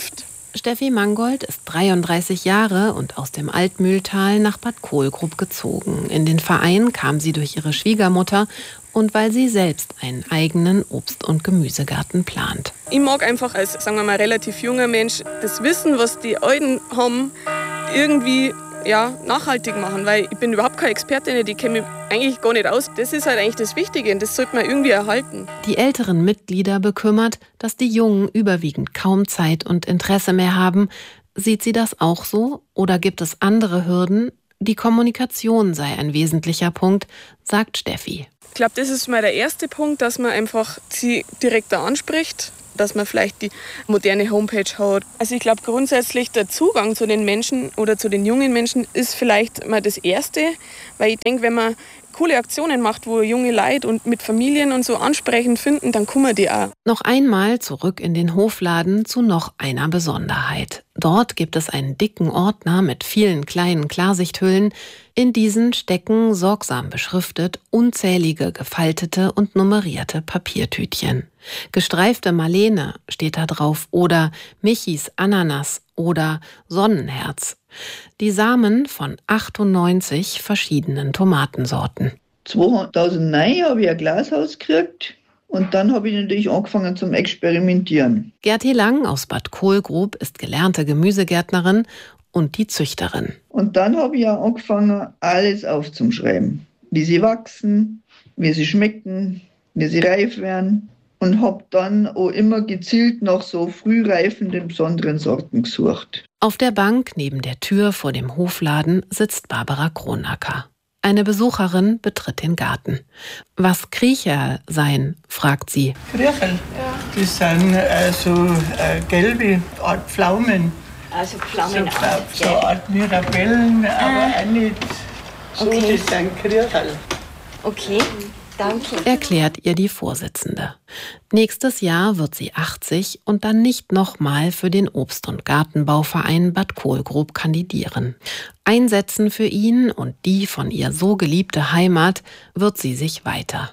Steffi Mangold ist dreiunddreißig Jahre und aus dem Altmühltal nach Bad Kohlgrub gezogen. In den Verein kam sie durch ihre Schwiegermutter und weil sie selbst einen eigenen Obst- und Gemüsegarten plant. Ich mag einfach als, sagen wir mal, relativ junger Mensch das Wissen, was die Alten haben, irgendwie ja, nachhaltig machen, weil ich bin überhaupt keine Expertin, die kenne mich eigentlich gar nicht aus. Das ist halt eigentlich das Wichtige und das sollte man irgendwie erhalten. Die älteren Mitglieder bekümmert, dass die Jungen überwiegend kaum Zeit und Interesse mehr haben. Sieht sie das auch so oder gibt es andere Hürden? Die Kommunikation sei ein wesentlicher Punkt, sagt Steffi. Ich glaube, das ist mal der erste Punkt, dass man einfach sie direkt da anspricht, dass man vielleicht die moderne Homepage hat. Also ich glaube grundsätzlich der Zugang zu den Menschen oder zu den jungen Menschen ist vielleicht mal das Erste, weil ich denke, wenn man coole Aktionen macht, wo junge Leute und mit Familien und so ansprechend finden, dann kommen die auch. Noch einmal zurück in den Hofladen zu noch einer Besonderheit. Dort gibt es einen dicken Ordner mit vielen kleinen Klarsichthüllen. In diesen stecken, sorgsam beschriftet, unzählige gefaltete und nummerierte Papiertütchen. Gestreifte Marlene steht da drauf oder Michis Ananas oder Sonnenherz. Die Samen von achtundneunzig verschiedenen Tomatensorten. zweitausendneun habe ich ein Glashaus gekriegt und dann habe ich natürlich angefangen zum Experimentieren. Gerti Lang aus Bad Kohlgrub ist gelernte Gemüsegärtnerin und die Züchterin. Und dann habe ich auch angefangen, alles aufzuschreiben. Wie sie wachsen, wie sie schmecken, wie sie reif werden. Und habe dann auch immer gezielt nach so frühreifenden besonderen Sorten gesucht. Auf der Bank neben der Tür vor dem Hofladen sitzt Barbara Kronacker. Eine Besucherin betritt den Garten. Was Kriecherl seien, fragt sie. Kriecherl? Ja. Das sind äh, so äh, gelbe Art Pflaumen. Also Pflaumen. So, so Art Mirabellen, ah. aber auch nicht so, okay. Das sind Kriecherl. Okay. Danke. Erklärt ihr die Vorsitzende. Nächstes Jahr wird sie achtzig und dann nicht nochmal für den Obst- und Gartenbauverein Bad Kohlgrub kandidieren. Einsetzen für ihn und die von ihr so geliebte Heimat wird sie sich weiter.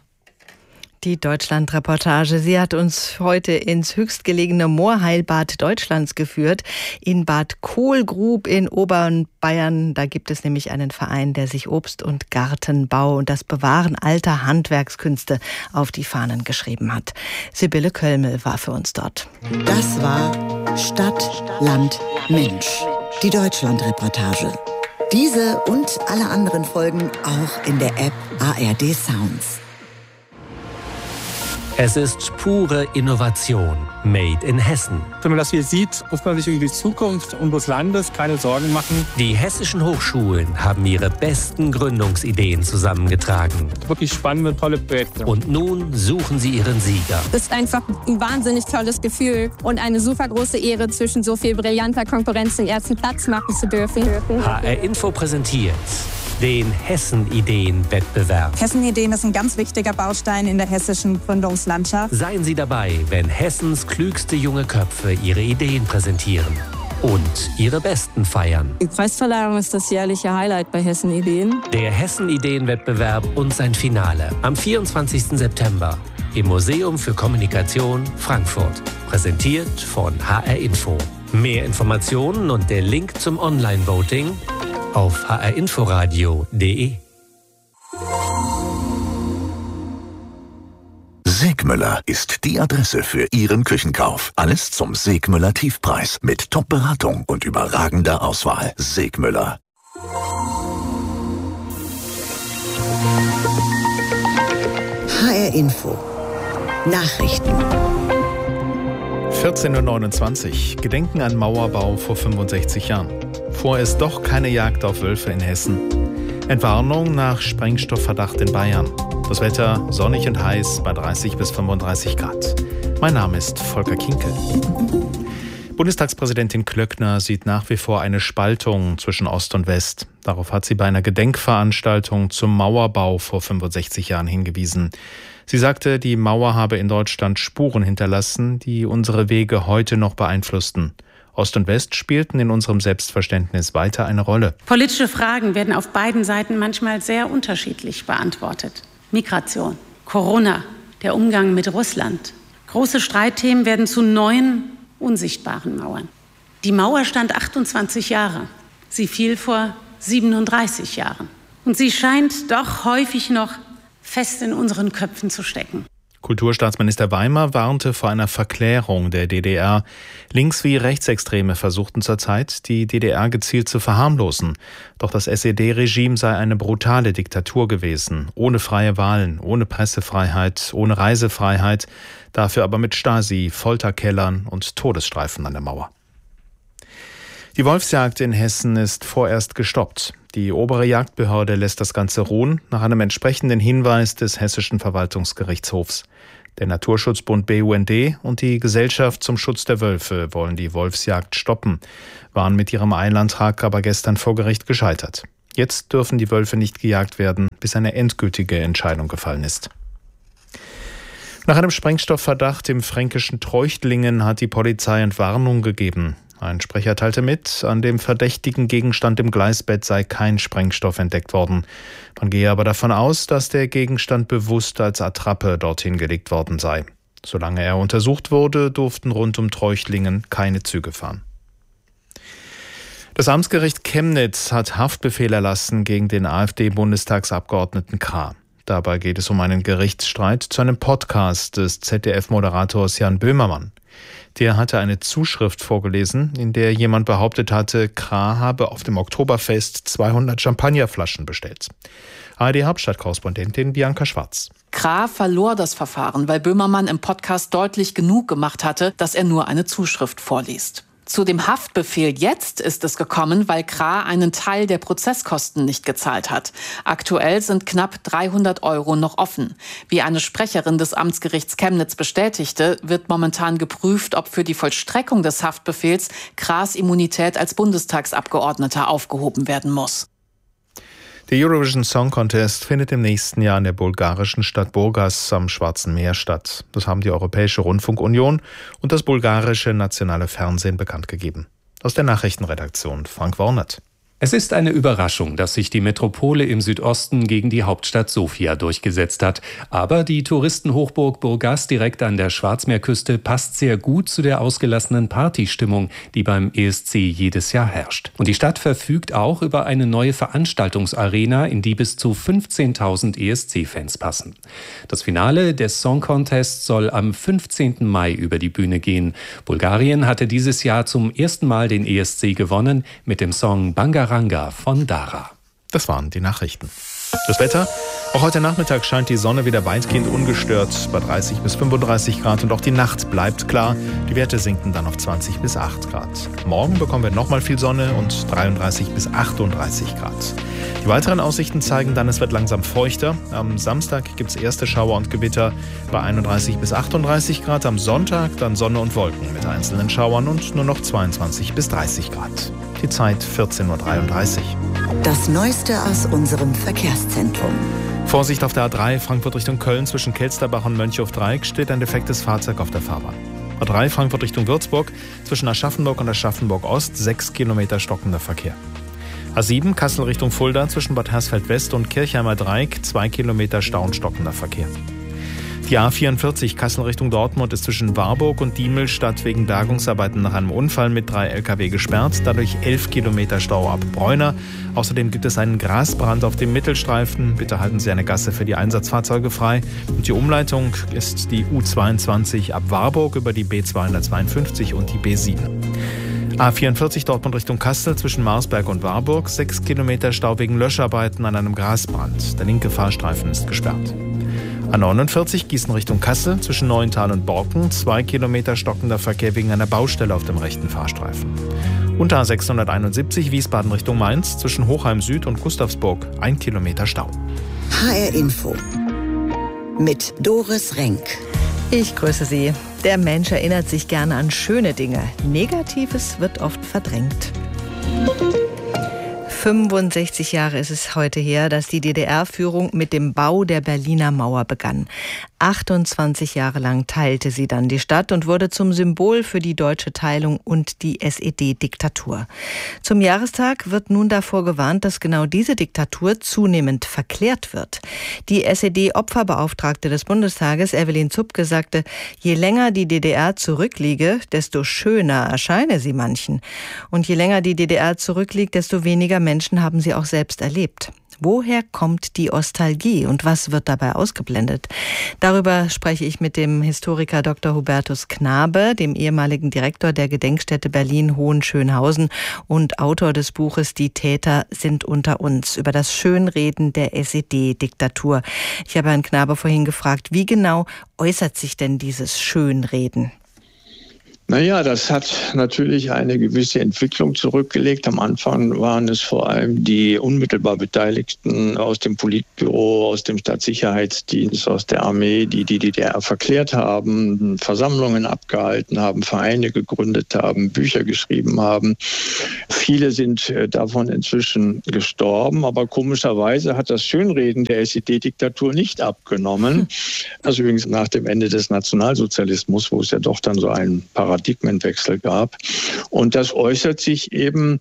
Die Deutschland-Reportage. Sie hat uns heute ins höchstgelegene Moorheilbad Deutschlands geführt, in Bad Kohlgrub in Oberbayern. Da gibt es nämlich einen Verein, der sich Obst- und Gartenbau und das Bewahren alter Handwerkskünste auf die Fahnen geschrieben hat. Sibylle Kölmel war für uns dort. Das war Stadt, Land, Mensch. Die Deutschland-Reportage. Diese und alle anderen Folgen auch in der App A R D Sounds. Es ist pure Innovation, made in Hessen. Wenn man das hier sieht, muss man sich über die Zukunft unseres Landes keine Sorgen machen. Die hessischen Hochschulen haben ihre besten Gründungsideen zusammengetragen. Wirklich spannende, tolle Projekte. Und nun suchen sie ihren Sieger. Das ist einfach ein wahnsinnig tolles Gefühl und eine super große Ehre, zwischen so viel brillanter Konkurrenz den ersten Platz machen zu dürfen. H R Info präsentiert den Hessen-Ideen-Wettbewerb. Hessen-Ideen ist ein ganz wichtiger Baustein in der hessischen Gründungslandschaft. Seien Sie dabei, wenn Hessens klügste junge Köpfe ihre Ideen präsentieren und ihre besten feiern. Die Preisverleihung ist das jährliche Highlight bei Hessen-Ideen. Der Hessen-Ideen-Wettbewerb und sein Finale am vierundzwanzigsten September im Museum für Kommunikation Frankfurt. Präsentiert von H R Info. Mehr Informationen und der Link zum Online-Voting auf h r inforadio punkt d e. Segmüller ist die Adresse für Ihren Küchenkauf. Alles zum Segmüller Tiefpreis mit Top-Beratung und überragender Auswahl. Segmüller. H R Info. Nachrichten. vierzehn Uhr neunundzwanzig. Gedenken an Mauerbau vor fünfundsechzig Jahren. Vorerst doch keine Jagd auf Wölfe in Hessen. Entwarnung nach Sprengstoffverdacht in Bayern. Das Wetter sonnig und heiß bei dreißig bis fünfunddreißig Grad. Mein Name ist Volker Kinkel. Bundestagspräsidentin Klöckner sieht nach wie vor eine Spaltung zwischen Ost und West. Darauf hat sie bei einer Gedenkveranstaltung zum Mauerbau vor fünfundsechzig Jahren hingewiesen. Sie sagte, die Mauer habe in Deutschland Spuren hinterlassen, die unsere Wege heute noch beeinflussten. Ost und West spielten in unserem Selbstverständnis weiter eine Rolle. Politische Fragen werden auf beiden Seiten manchmal sehr unterschiedlich beantwortet. Migration, Corona, der Umgang mit Russland. Große Streitthemen werden zu neuen, unsichtbaren Mauern. Die Mauer stand achtundzwanzig Jahre. Sie fiel vor siebenunddreißig Jahren. Und sie scheint doch häufig noch fest in unseren Köpfen zu stecken. Kulturstaatsminister Weimar warnte vor einer Verklärung der D D R. Links- wie Rechtsextreme versuchten zurzeit, die D D R gezielt zu verharmlosen. Doch das S E D-Regime sei eine brutale Diktatur gewesen, ohne freie Wahlen, ohne Pressefreiheit, ohne Reisefreiheit, dafür aber mit Stasi, Folterkellern und Todesstreifen an der Mauer. Die Wolfsjagd in Hessen ist vorerst gestoppt. Die obere Jagdbehörde lässt das Ganze ruhen, nach einem entsprechenden Hinweis des Hessischen Verwaltungsgerichtshofs. Der Naturschutzbund B U N D und die Gesellschaft zum Schutz der Wölfe wollen die Wolfsjagd stoppen, waren mit ihrem Eilantrag aber gestern vor Gericht gescheitert. Jetzt dürfen die Wölfe nicht gejagt werden, bis eine endgültige Entscheidung gefallen ist. Nach einem Sprengstoffverdacht im fränkischen Treuchtlingen hat die Polizei Entwarnung gegeben. Ein Sprecher teilte mit, an dem verdächtigen Gegenstand im Gleisbett sei kein Sprengstoff entdeckt worden. Man gehe aber davon aus, dass der Gegenstand bewusst als Attrappe dorthin gelegt worden sei. Solange er untersucht wurde, durften rund um Treuchtlingen keine Züge fahren. Das Amtsgericht Chemnitz hat Haftbefehl erlassen gegen den AfD-Bundestagsabgeordneten Krah. Dabei geht es um einen Gerichtsstreit zu einem Podcast des Z D F-Moderators Jan Böhmermann. Der hatte eine Zuschrift vorgelesen, in der jemand behauptet hatte, Krah habe auf dem Oktoberfest zweihundert Champagnerflaschen bestellt. A R D-Hauptstadtkorrespondentin Bianca Schwarz. Krah verlor das Verfahren, weil Böhmermann im Podcast deutlich genug gemacht hatte, dass er nur eine Zuschrift vorliest. Zu dem Haftbefehl jetzt ist es gekommen, weil Krah einen Teil der Prozesskosten nicht gezahlt hat. Aktuell sind knapp dreihundert Euro noch offen. Wie eine Sprecherin des Amtsgerichts Chemnitz bestätigte, wird momentan geprüft, ob für die Vollstreckung des Haftbefehls Krahs Immunität als Bundestagsabgeordneter aufgehoben werden muss. Der Eurovision Song Contest findet im nächsten Jahr in der bulgarischen Stadt Burgas am Schwarzen Meer statt. Das haben die Europäische Rundfunkunion und das bulgarische nationale Fernsehen bekannt gegeben. Aus der Nachrichtenredaktion Frank Wornert. Es ist eine Überraschung, dass sich die Metropole im Südosten gegen die Hauptstadt Sofia durchgesetzt hat. Aber die Touristenhochburg Burgas direkt an der Schwarzmeerküste passt sehr gut zu der ausgelassenen Partystimmung, die beim E S C jedes Jahr herrscht. Und die Stadt verfügt auch über eine neue Veranstaltungsarena, in die bis zu fünfzehntausend E S C-Fans passen. Das Finale des Song Contests soll am fünfzehnten Mai über die Bühne gehen. Bulgarien hatte dieses Jahr zum ersten Mal den E S C gewonnen mit dem Song Bangaranga von Dara. Das waren die Nachrichten. Das Wetter. Auch heute Nachmittag scheint die Sonne wieder weitgehend ungestört bei dreißig bis fünfunddreißig Grad und auch die Nacht bleibt klar. Die Werte sinken dann auf zwanzig bis acht Grad. Morgen bekommen wir nochmal viel Sonne und dreiunddreißig bis achtunddreißig Grad. Die weiteren Aussichten zeigen dann, es wird langsam feuchter. Am Samstag gibt es erste Schauer und Gewitter bei einunddreißig bis achtunddreißig Grad. Am Sonntag dann Sonne und Wolken mit einzelnen Schauern und nur noch zweiundzwanzig bis dreißig Grad. Die Zeit vierzehn Uhr dreiunddreißig. Das Neueste aus unserem Verkehrszentrum. Vorsicht auf der A drei Frankfurt Richtung Köln zwischen Kelsterbach und Mönchhof-Dreieck steht ein defektes Fahrzeug auf der Fahrbahn. A drei Frankfurt Richtung Würzburg zwischen Aschaffenburg und Aschaffenburg Ost sechs Kilometer stockender Verkehr. A sieben Kassel Richtung Fulda zwischen Bad Hersfeld West und Kirchheimer Dreieck zwei Kilometer Stau und stockender Verkehr. Die A vierundvierzig Kassel Richtung Dortmund ist zwischen Warburg und Diemelstadt wegen Bergungsarbeiten nach einem Unfall mit drei L K W gesperrt, dadurch elf Kilometer Stau ab Bräuner. Außerdem gibt es einen Grasbrand auf dem Mittelstreifen. Bitte halten Sie eine Gasse für die Einsatzfahrzeuge frei. Und die Umleitung ist die U zweiundzwanzig ab Warburg über die B zweihundertzweiundfünfzig und die B sieben. A vierundvierzig Dortmund Richtung Kassel zwischen Marsberg und Warburg, sechs Kilometer Stau wegen Löscharbeiten an einem Grasbrand. Der linke Fahrstreifen ist gesperrt. A neunundvierzig Gießen Richtung Kassel zwischen Neuental und Borken, zwei Kilometer stockender Verkehr wegen einer Baustelle auf dem rechten Fahrstreifen. Und A sechshunderteinundsiebzig Wiesbaden Richtung Mainz zwischen Hochheim Süd und Gustavsburg, ein Kilometer Stau. H R Info mit Doris Renk. Ich grüße Sie. Der Mensch erinnert sich gerne an schöne Dinge. Negatives wird oft verdrängt. fünfundsechzig Jahre ist es heute her, dass die D D R-Führung mit dem Bau der Berliner Mauer begann. achtundzwanzig Jahre lang teilte sie dann die Stadt und wurde zum Symbol für die deutsche Teilung und die S E D-Diktatur. Zum Jahrestag wird nun davor gewarnt, dass genau diese Diktatur zunehmend verklärt wird. Die S E D-Opferbeauftragte des Bundestages, Evelyn Zupke, sagte, je länger die D D R zurückliege, desto schöner erscheine sie manchen. Und je länger die D D R zurückliegt, desto weniger Menschen haben sie auch selbst erlebt. Woher kommt die Ostalgie und was wird dabei ausgeblendet? Darüber spreche ich mit dem Historiker Doktor Hubertus Knabe, dem ehemaligen Direktor der Gedenkstätte Berlin-Hohenschönhausen und Autor des Buches Die Täter sind unter uns, über das Schönreden der S E D-Diktatur. Ich habe Herrn Knabe vorhin gefragt, wie genau äußert sich denn dieses Schönreden? Naja, das hat natürlich eine gewisse Entwicklung zurückgelegt. Am Anfang waren es vor allem die unmittelbar Beteiligten aus dem Politbüro, aus dem Staatssicherheitsdienst, aus der Armee, die die D D R verklärt haben, Versammlungen abgehalten haben, Vereine gegründet haben, Bücher geschrieben haben. Viele sind davon inzwischen gestorben, aber komischerweise hat das Schönreden der S E D-Diktatur nicht abgenommen. Also übrigens nach dem Ende des Nationalsozialismus, wo es ja doch dann so einen Paradigmenwechsel gab. Und das äußert sich eben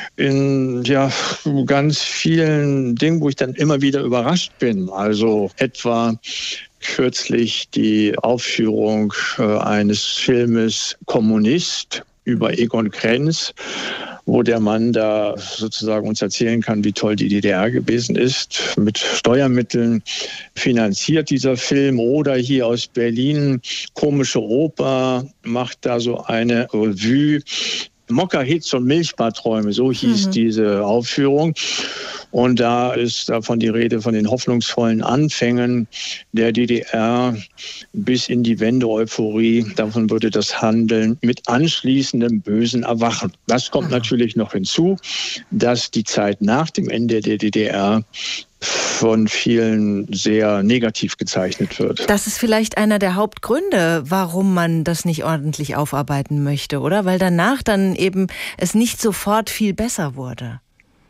in ja, ganz vielen Dingen, wo ich dann immer wieder überrascht bin. Also etwa kürzlich die Aufführung äh, eines Filmes Kommunist über Egon Krenz, wo der Mann da sozusagen uns erzählen kann, wie toll die D D R gewesen ist. Mit Steuermitteln finanziert dieser Film. Oder hier aus Berlin, Komische Oper, macht da so eine Revue. Mokka-Hits und Milchbadträume, so hieß mhm. diese Aufführung. Und da ist davon die Rede, von den hoffnungsvollen Anfängen der D D R bis in die Wende-Euphorie. Davon würde das handeln mit anschließendem bösen Erwachen. Das kommt mhm. natürlich noch hinzu, dass die Zeit nach dem Ende der D D R von vielen sehr negativ gezeichnet wird. Das ist vielleicht einer der Hauptgründe, warum man das nicht ordentlich aufarbeiten möchte, oder? Weil danach dann eben es nicht sofort viel besser wurde.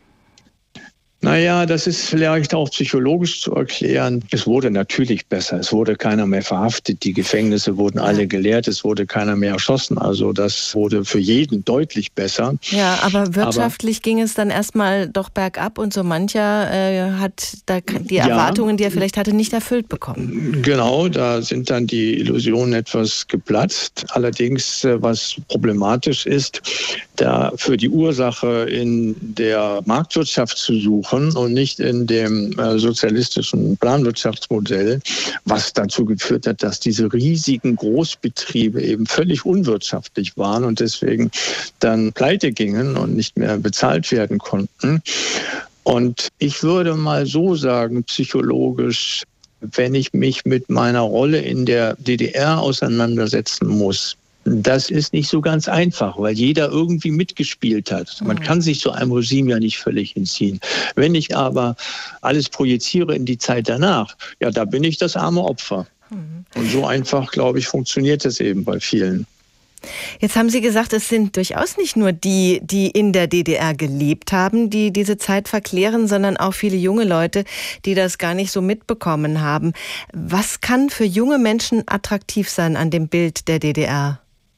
Naja, das ist vielleicht auch psychologisch zu erklären. Es wurde natürlich besser. Es wurde keiner mehr verhaftet. Die Gefängnisse wurden alle geleert. Es wurde keiner mehr erschossen. Also das wurde für jeden deutlich besser. Ja, aber wirtschaftlich aber, ging es dann erstmal doch bergab und so mancher äh, hat da die Erwartungen, ja, die er vielleicht hatte, nicht erfüllt bekommen. Genau, da sind dann die Illusionen etwas geplatzt. Allerdings, was problematisch ist, da für die Ursache in der Marktwirtschaft zu suchen und nicht in dem äh, sozialistischen Planwirtschaftsmodell, was dazu geführt hat, dass diese riesigen Großbetriebe eben völlig unwirtschaftlich waren und deswegen dann pleite gingen und nicht mehr bezahlt werden konnten. Und ich würde mal so sagen, psychologisch, wenn ich mich mit meiner Rolle in der D D R auseinandersetzen muss, das ist nicht so ganz einfach, weil jeder irgendwie mitgespielt hat. Man kann sich zu einem Regime ja nicht völlig entziehen. Wenn ich aber alles projiziere in die Zeit danach, ja, da bin ich das arme Opfer. Und so einfach, glaube ich, funktioniert es eben bei vielen. Jetzt haben Sie gesagt, es sind durchaus nicht nur die, die in der D D R gelebt haben, die diese Zeit verklären, sondern auch viele junge Leute, die das gar nicht so mitbekommen haben. Was kann für junge Menschen attraktiv sein an dem Bild der D D R?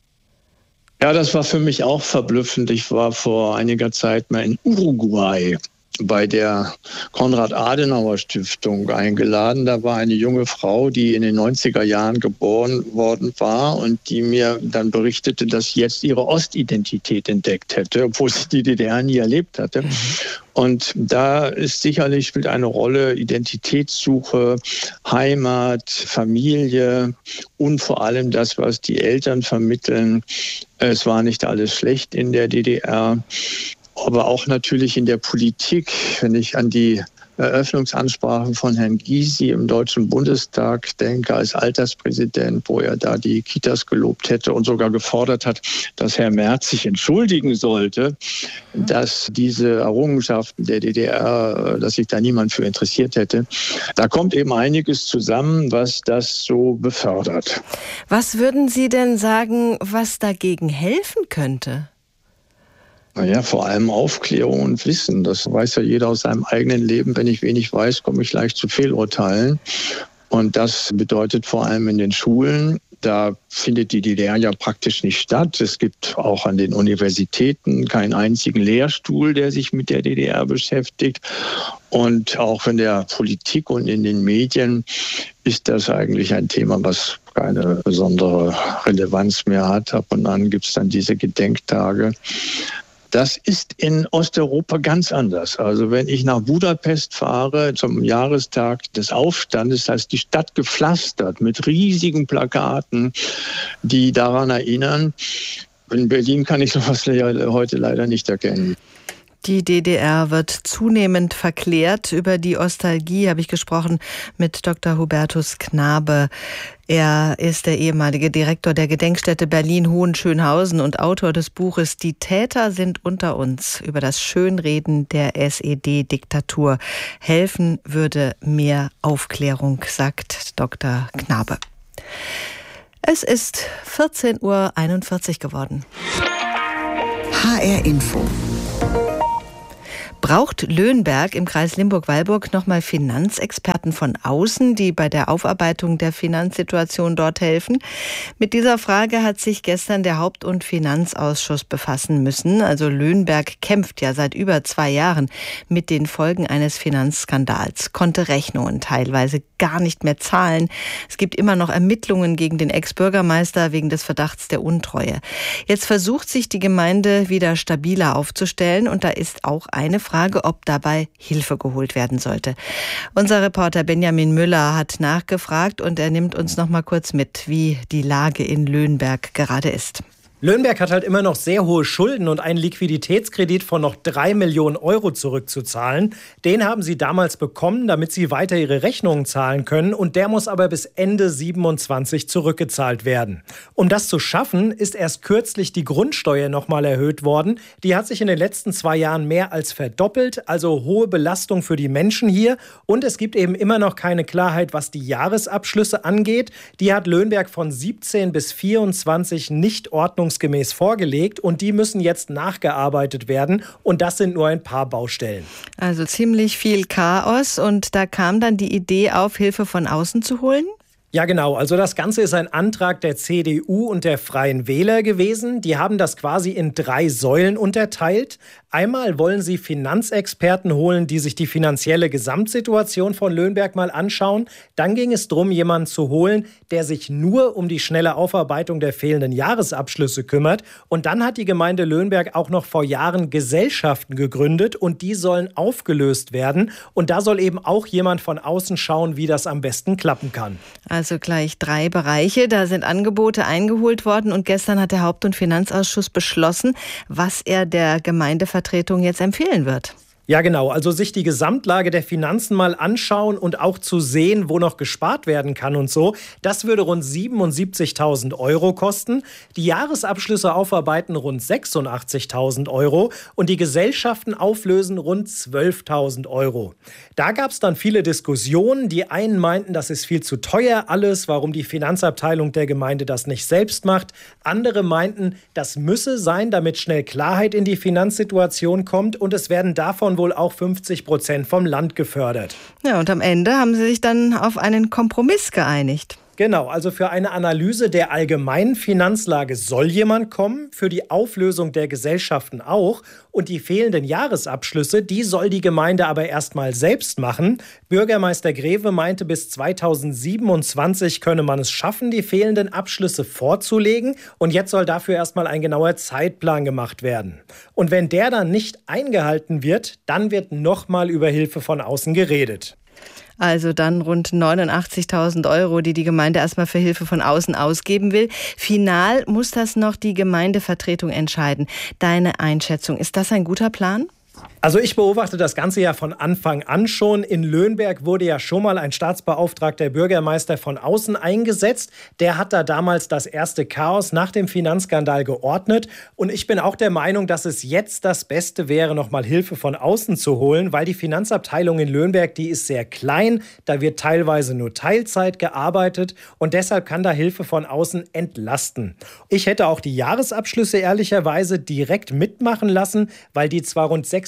Ja, das war für mich auch verblüffend. Ich war vor einiger Zeit mal in Uruguay bei der Konrad-Adenauer-Stiftung eingeladen. Da war eine junge Frau, die in den neunziger Jahren geboren worden war und die mir dann berichtete, dass sie jetzt ihre Ostidentität entdeckt hätte, obwohl sie die D D R nie erlebt hatte. Und da ist sicherlich, spielt eine Rolle Identitätssuche, Heimat, Familie und vor allem das, was die Eltern vermitteln. Es war nicht alles schlecht in der D D R. Aber auch natürlich in der Politik, wenn ich an die Eröffnungsansprache von Herrn Gysi im Deutschen Bundestag denke, als Alterspräsident, wo er da die Kitas gelobt hätte und sogar gefordert hat, dass Herr Merz sich entschuldigen sollte, dass diese Errungenschaften der D D R, dass sich da niemand für interessiert hätte. Da kommt eben einiges zusammen, was das so befördert. Was würden Sie denn sagen, was dagegen helfen könnte? Naja, vor allem Aufklärung und Wissen. Das weiß ja jeder aus seinem eigenen Leben. Wenn ich wenig weiß, komme ich leicht zu Fehlurteilen. Und das bedeutet vor allem in den Schulen, da findet die D D R ja praktisch nicht statt. Es gibt auch an den Universitäten keinen einzigen Lehrstuhl, der sich mit der D D R beschäftigt. Und auch in der Politik und in den Medien ist das eigentlich ein Thema, was keine besondere Relevanz mehr hat. Ab und an gibt es dann diese Gedenktage. Das ist in Osteuropa ganz anders. Also wenn ich nach Budapest fahre zum Jahrestag des Aufstandes, da ist die Stadt gepflastert mit riesigen Plakaten, die daran erinnern. In Berlin kann ich sowas heute leider nicht erkennen. Die D D R wird zunehmend verklärt. Über die Ostalgie habe ich gesprochen mit Doktor Hubertus Knabe. Er ist der ehemalige Direktor der Gedenkstätte Berlin-Hohenschönhausen und Autor des Buches Die Täter sind unter uns über das Schönreden der S E D-Diktatur. Helfen würde mehr Aufklärung, sagt Doktor Knabe. Es ist vierzehn Uhr einundvierzig geworden. H R Info. Braucht Löhnberg im Kreis Limburg-Weilburg nochmal Finanzexperten von außen, die bei der Aufarbeitung der Finanzsituation dort helfen? Mit dieser Frage hat sich gestern der Haupt- und Finanzausschuss befassen müssen. Also Löhnberg kämpft ja seit über zwei Jahren mit den Folgen eines Finanzskandals, konnte Rechnungen teilweise gar nicht mehr zahlen. Es gibt immer noch Ermittlungen gegen den Ex-Bürgermeister wegen des Verdachts der Untreue. Jetzt versucht sich die Gemeinde wieder stabiler aufzustellen und da ist auch eine Frage, Frage, ob dabei Hilfe geholt werden sollte. Unser Reporter Benjamin Müller hat nachgefragt und er nimmt uns noch mal kurz mit, wie die Lage in Löhnberg gerade ist. Löhnberg hat halt immer noch sehr hohe Schulden und einen Liquiditätskredit von noch drei Millionen Euro zurückzuzahlen. Den haben sie damals bekommen, damit sie weiter ihre Rechnungen zahlen können. Und der muss aber bis Ende siebenundzwanzig zurückgezahlt werden. Um das zu schaffen, ist erst kürzlich die Grundsteuer nochmal erhöht worden. Die hat sich in den letzten zwei Jahren mehr als verdoppelt. Also hohe Belastung für die Menschen hier. Und es gibt eben immer noch keine Klarheit, was die Jahresabschlüsse angeht. Die hat Löhnberg von siebzehn bis vierundzwanzig nicht ordnungsgemäß vorgelegt und die müssen jetzt nachgearbeitet werden und das sind nur ein paar Baustellen. Also ziemlich viel Chaos und da kam dann die Idee auf, Hilfe von außen zu holen? Ja, genau. Also das Ganze ist ein Antrag der C D U und der Freien Wähler gewesen. Die haben das quasi in drei Säulen unterteilt. Einmal wollen sie Finanzexperten holen, die sich die finanzielle Gesamtsituation von Löhnberg mal anschauen. Dann ging es darum, jemanden zu holen, der sich nur um die schnelle Aufarbeitung der fehlenden Jahresabschlüsse kümmert. Und dann hat die Gemeinde Löhnberg auch noch vor Jahren Gesellschaften gegründet und die sollen aufgelöst werden. Und da soll eben auch jemand von außen schauen, wie das am besten klappen kann. Also gleich drei Bereiche. Da sind Angebote eingeholt worden und gestern hat der Haupt- und Finanzausschuss beschlossen, was er der Gemeindevertretung jetzt empfehlen wird. Ja, genau. Also sich die Gesamtlage der Finanzen mal anschauen und auch zu sehen, wo noch gespart werden kann und so. Das würde rund siebenundsiebzigtausend Euro kosten. Die Jahresabschlüsse aufarbeiten rund sechsundachtzigtausend Euro und die Gesellschaften auflösen rund zwölftausend Euro. Da gab es dann viele Diskussionen. Die einen meinten, das ist viel zu teuer alles, warum die Finanzabteilung der Gemeinde das nicht selbst macht. Andere meinten, das müsse sein, damit schnell Klarheit in die Finanzsituation kommt und es werden davon wohl auch fünfzig Prozent vom Land gefördert. Ja, und am Ende haben sie sich dann auf einen Kompromiss geeinigt. Genau, also für eine Analyse der allgemeinen Finanzlage soll jemand kommen, für die Auflösung der Gesellschaften auch. Und die fehlenden Jahresabschlüsse, die soll die Gemeinde aber erstmal selbst machen. Bürgermeister Greve meinte, bis zweitausendsiebenundzwanzig könne man es schaffen, die fehlenden Abschlüsse vorzulegen. Und jetzt soll dafür erstmal ein genauer Zeitplan gemacht werden. Und wenn der dann nicht eingehalten wird, dann wird nochmal über Hilfe von außen geredet. Also dann rund neunundachtzigtausend Euro, die die Gemeinde erstmal für Hilfe von außen ausgeben will. Final muss das noch die Gemeindevertretung entscheiden. Deine Einschätzung, ist das ein guter Plan? Also ich beobachte das Ganze ja von Anfang an schon. In Löhnberg wurde ja schon mal ein staatsbeauftragter Bürgermeister von außen eingesetzt. Der hat da damals das erste Chaos nach dem Finanzskandal geordnet. Und ich bin auch der Meinung, dass es jetzt das Beste wäre, nochmal Hilfe von außen zu holen, weil die Finanzabteilung in Löhnberg, die ist sehr klein. Da wird teilweise nur Teilzeit gearbeitet und deshalb kann da Hilfe von außen entlasten. Ich hätte auch die Jahresabschlüsse ehrlicherweise direkt mitmachen lassen, weil die zwar rund sechs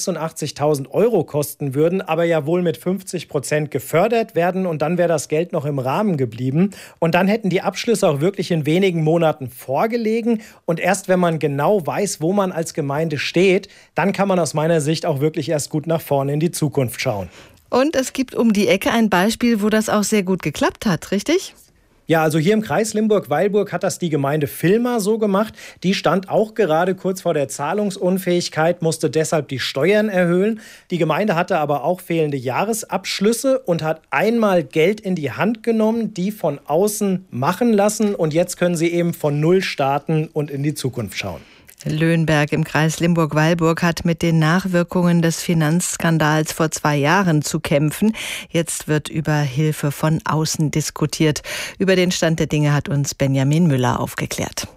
sechsundachtzigtausend Euro kosten würden, aber ja wohl mit fünfzig Prozent gefördert werden und dann wäre das Geld noch im Rahmen geblieben. Und dann hätten die Abschlüsse auch wirklich in wenigen Monaten vorgelegen. Und erst wenn man genau weiß, wo man als Gemeinde steht, dann kann man aus meiner Sicht auch wirklich erst gut nach vorne in die Zukunft schauen. Und es gibt um die Ecke ein Beispiel, wo das auch sehr gut geklappt hat, richtig? Ja, also hier im Kreis Limburg-Weilburg hat das die Gemeinde Villmar so gemacht. Die stand auch gerade kurz vor der Zahlungsunfähigkeit, musste deshalb die Steuern erhöhen. Die Gemeinde hatte aber auch fehlende Jahresabschlüsse und hat einmal Geld in die Hand genommen, die von außen machen lassen. Und jetzt können sie eben von Null starten und in die Zukunft schauen. Löhnberg im Kreis Limburg-Weilburg hat mit den Nachwirkungen des Finanzskandals vor zwei Jahren zu kämpfen. Jetzt wird über Hilfe von außen diskutiert. Über den Stand der Dinge hat uns Benjamin Müller aufgeklärt.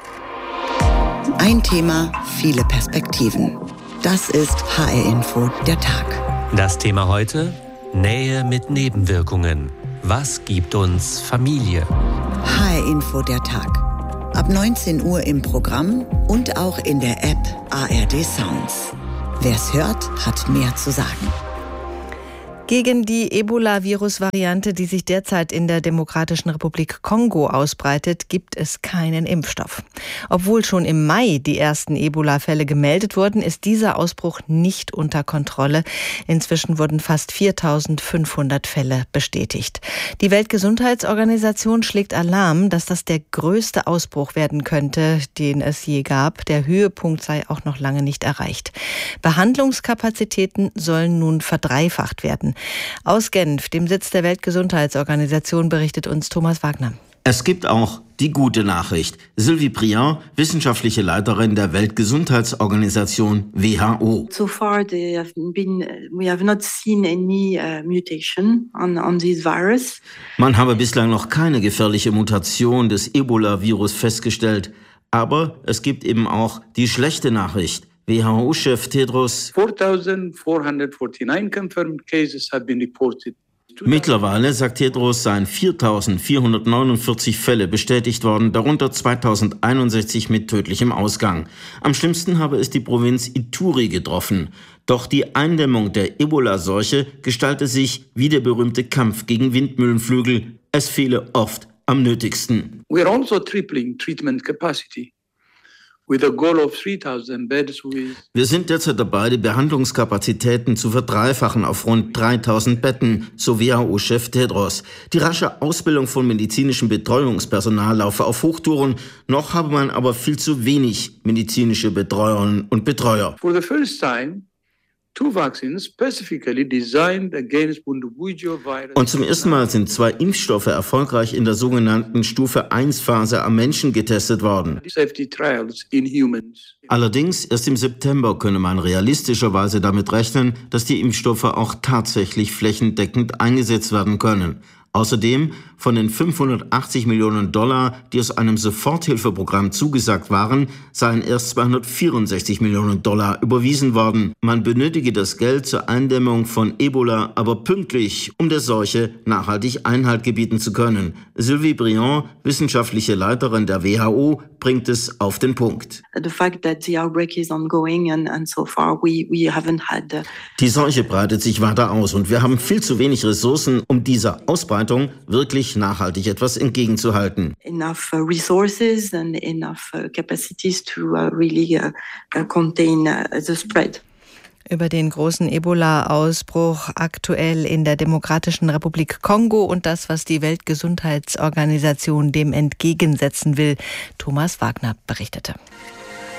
Ein Thema, viele Perspektiven. Das ist H R-Info der Tag. Das Thema heute: Nähe mit Nebenwirkungen. Was gibt uns Familie? H R-Info der Tag. Ab neunzehn Uhr im Programm und auch in der App A R D Sounds. Wer's hört, hat mehr zu sagen. Gegen die Ebola-Virus-Variante, die sich derzeit in der Demokratischen Republik Kongo ausbreitet, gibt es keinen Impfstoff. Obwohl schon im Mai die ersten Ebola-Fälle gemeldet wurden, ist dieser Ausbruch nicht unter Kontrolle. Inzwischen wurden fast viertausendfünfhundert Fälle bestätigt. Die Weltgesundheitsorganisation schlägt Alarm, dass das der größte Ausbruch werden könnte, den es je gab. Der Höhepunkt sei auch noch lange nicht erreicht. Behandlungskapazitäten sollen nun verdreifacht werden. Aus Genf, dem Sitz der Weltgesundheitsorganisation, berichtet uns Thomas Wagner. Es gibt auch die gute Nachricht. Sylvie Briand, wissenschaftliche Leiterin der Weltgesundheitsorganisation W H O. So far there have been, we have not seen any uh, mutation on, on this virus. Man habe bislang noch keine gefährliche Mutation des Ebola-Virus festgestellt. Aber es gibt eben auch die schlechte Nachricht. W H O-Chef Tedros: four thousand four hundred forty-nine confirmed cases have been reported. Mittlerweile, sagt Tedros, seien viertausendvierhundertneunundvierzig Fälle bestätigt worden, darunter zweitausendeinundsechzig mit tödlichem Ausgang. Am schlimmsten habe es die Provinz Ituri getroffen. Doch die Eindämmung der Ebola-Seuche gestalte sich wie der berühmte Kampf gegen Windmühlenflügel. Es fehle oft am nötigsten. We are also tripling treatment capacity. With a goal of three thousand beds with Wir sind derzeit dabei, die Behandlungskapazitäten zu verdreifachen auf rund dreitausend Betten, so W H O-Chef Tedros. Die rasche Ausbildung von medizinischem Betreuungspersonal laufe auf Hochtouren. Noch habe man aber viel zu wenig medizinische Betreuerinnen und Betreuer. For the first time, two vaccines specifically designed against Bundibugyo virus. Und zum ersten Mal sind zwei Impfstoffe erfolgreich in der sogenannten Stufe eins Phase am Menschen getestet worden. Safety trials in humans. Allerdings erst im September könne man realistischerweise damit rechnen, dass die Impfstoffe auch tatsächlich flächendeckend eingesetzt werden können. Außerdem von den fünfhundertachtzig Millionen Dollar, die aus einem Soforthilfeprogramm zugesagt waren, seien erst zweihundertvierundsechzig Millionen Dollar überwiesen worden. Man benötige das Geld zur Eindämmung von Ebola aber pünktlich, um der Seuche nachhaltig Einhalt gebieten zu können. Sylvie Briand, wissenschaftliche Leiterin der W H O, bringt es auf den Punkt. The fact that the outbreak is ongoing and, and so far we, we haven't had the Die Seuche breitet sich weiter aus und wir haben viel zu wenig Ressourcen, um dieser Ausbreitung wirklich nachhaltig etwas entgegenzuhalten. enough uh, resources and enough uh, capacities to uh, really uh, uh, contain uh, the spread. Über den großen Ebola-Ausbruch aktuell in der Demokratischen Republik Kongo und das, was die Weltgesundheitsorganisation dem entgegensetzen will, Thomas Wagner berichtete.